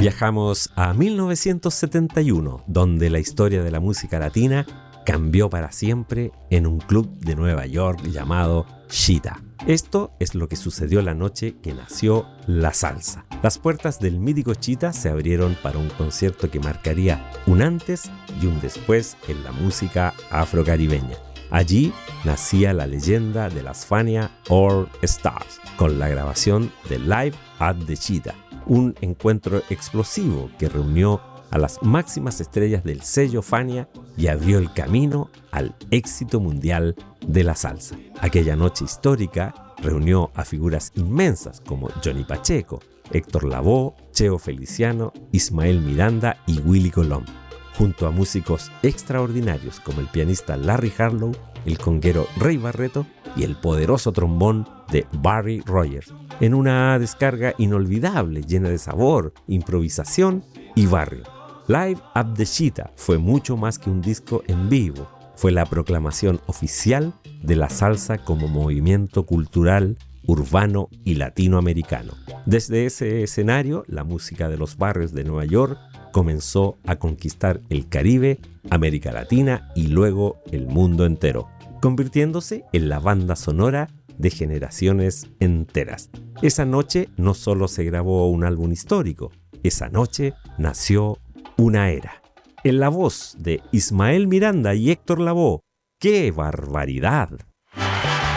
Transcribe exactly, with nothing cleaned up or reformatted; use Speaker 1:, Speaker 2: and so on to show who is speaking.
Speaker 1: Viajamos a mil novecientos setenta y uno, donde la historia de la música latina cambió para siempre en un club de Nueva York llamado Cheetah. Esto es lo que sucedió la noche que nació la salsa. Las puertas del mítico Cheetah se abrieron para un concierto que marcaría un antes y un después en la música afrocaribeña. Allí nacía la leyenda de las Fania All Stars, con la grabación de Live at the Cheetah, un encuentro explosivo que reunió a las máximas estrellas del sello Fania y abrió el camino al éxito mundial de la salsa. Aquella noche histórica reunió a figuras inmensas como Johnny Pacheco, Héctor Lavoe, Cheo Feliciano, Ismael Miranda y Willy Colón, junto a músicos extraordinarios como el pianista Larry Harlow, el conguero Rey Barreto y el poderoso trombón de Barry Rogers, en una descarga inolvidable llena de sabor, improvisación y barrio. Live at the Cheetah fue mucho más que un disco en vivo, fue la proclamación oficial de la salsa como movimiento cultural, urbano y latinoamericano. Desde ese escenario, la música de los barrios de Nueva York comenzó a conquistar el Caribe, América Latina y luego el mundo entero, convirtiéndose en la banda sonora de generaciones enteras. Esa noche no solo se grabó un álbum histórico, esa noche nació una era. En la voz de Ismael Miranda y Héctor Lavoe, ¡qué barbaridad!